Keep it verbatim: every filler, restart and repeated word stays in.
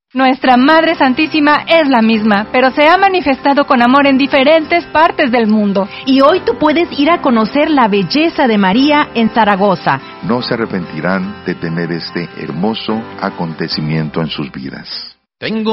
Nuestra Madre Santísima es la misma, pero se ha manifestado con amor en diferentes partes del mundo. Y hoy tú puedes ir a conocer la belleza de María en Zaragoza. No se arrepentirán de tener este hermoso acontecimiento en sus vidas. Tengo